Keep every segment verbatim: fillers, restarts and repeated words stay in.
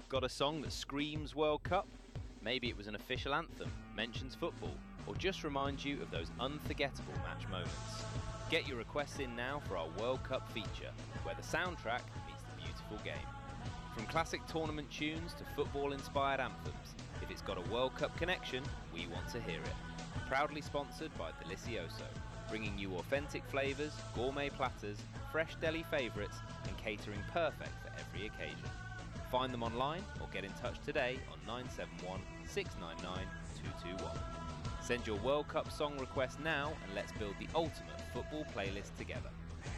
Got a song that screams World Cup? Maybe it was an official anthem, mentions football, or just reminds you of those unforgettable match moments. Get your requests in now for our World Cup feature, where the soundtrack meets the beautiful game. From classic tournament tunes to football-inspired anthems, if it's got a World Cup connection, we want to hear it. Proudly sponsored by Delicioso, bringing you authentic flavours, gourmet platters, fresh deli favourites, and catering perfect for every occasion. Find them online or get in touch today on nine seven one, six nine nine, two two one. Send your World Cup song request now and let's build the ultimate football playlist together.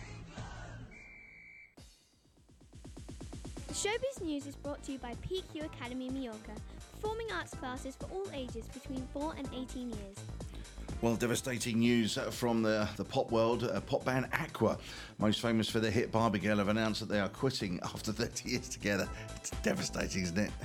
The Showbiz News is brought to you by P Q Academy Mallorca, performing arts classes for all ages between four and eighteen years. Well, devastating news from the, the pop world. Uh, pop band Aqua, most famous for their hit Barbie Girl, have announced that they are quitting after thirty years together. It's devastating, isn't it?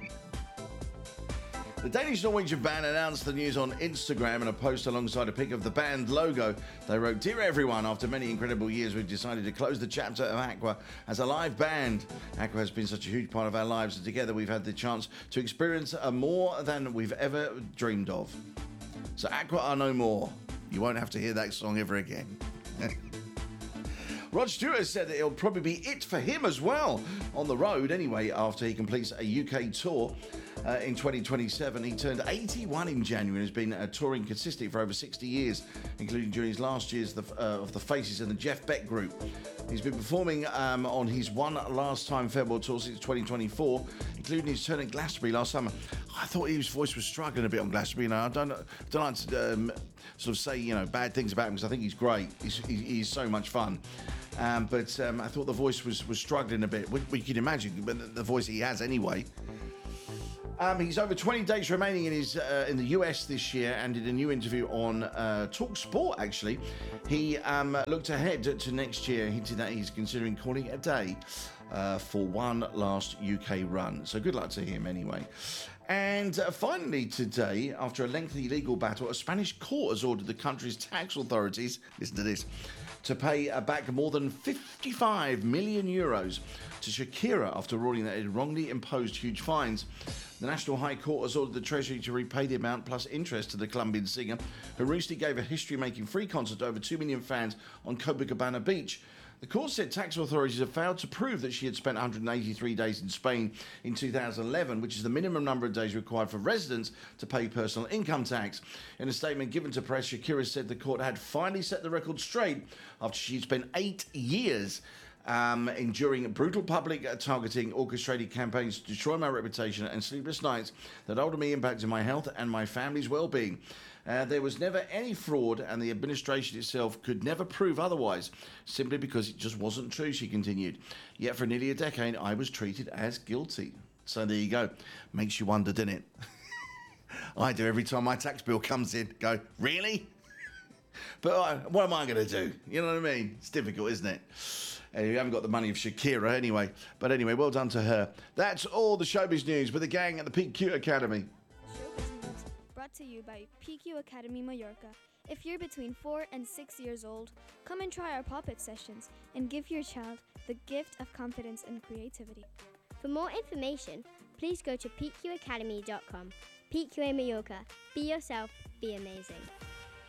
The Danish-Norwegian band announced the news on Instagram in a post alongside a pic of the band logo. They wrote, "Dear everyone, after many incredible years, we've decided to close the chapter of Aqua as a live band. Aqua has been such a huge part of our lives, and together we've had the chance to experience a more than we've ever dreamed of." So Aqua are no more. You won't have to hear that song ever again. Rod Stewart has said that it'll probably be it for him as well, on the road anyway, after he completes a U K tour uh, in twenty twenty-seven. He turned eighty-one in January and has been uh, touring consistently for over sixty years, including during his last years of the, uh, of the Faces and the Jeff Beck Group. He's been performing um, on his One Last Time Farewell tour since twenty twenty-four, including his turn at Glastonbury last summer. I thought his voice was struggling a bit on Glastonbury. You know, I don't, don't like to um, sort of say, you know, bad things about him because I think he's great. He's, he's so much fun. Um, but um, I thought the voice was, was struggling a bit. We, we can imagine the, the voice he has anyway. Um, he's over twenty days remaining in his uh, in the U S this year, and did a new interview on uh, Talk Sport. Actually, he um, looked ahead to next year. He hinted that he's considering calling it a day uh, for one last U K run. So good luck to him anyway. And uh, finally today, after a lengthy legal battle, a Spanish court has ordered the country's tax authorities, listen to this, to pay uh, back more than fifty-five million euros to Shakira after ruling that it had wrongly imposed huge fines. The National High Court has ordered the Treasury to repay the amount plus interest to the Colombian singer, who recently gave a history-making free concert to over two million fans on Copacabana Beach. The court said tax authorities have failed to prove that she had spent one hundred eighty-three days in Spain in two thousand eleven, which is the minimum number of days required for residents to pay personal income tax. In a statement given to press, Shakira said the court had finally set the record straight after she'd spent eight years Um, enduring brutal public targeting, orchestrated campaigns to destroy my reputation, and sleepless nights that ultimately impacted my health and my family's well-being. Uh, there was never any fraud, and the administration itself could never prove otherwise, simply because it just wasn't true, she continued. Yet for nearly a decade, I was treated as guilty. So there you go. Makes you wonder, doesn't it? I do every time my tax bill comes in. Go, really? But uh, what am I going to do? You know what I mean? It's difficult, isn't it? And you haven't got the money of Shakira anyway. But anyway, well done to her. That's all the showbiz news with the gang at the P Q Academy. Showbiz News, brought to you by P Q Academy Mallorca. If you're between four and six years old, come and try our pop-it sessions and give your child the gift of confidence and creativity. For more information, please go to p q academy dot com. P Q A Mallorca. Be yourself, be amazing.